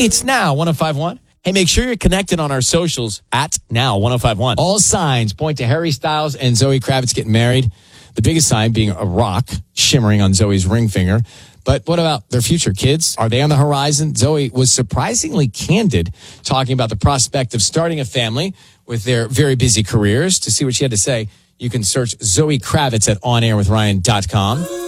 It's Now 1051. Hey, make sure you're connected on our socials at Now 1051. All signs point to Harry Styles and Zoe Kravitz getting married. The biggest sign being a rock shimmering on Zoe's ring finger. But what about their future kids? Are they on the horizon? Zoe was surprisingly candid talking about the prospect of starting a family with their very busy careers. To see what she had to say, you can search Zoe Kravitz at onairwithryan.com.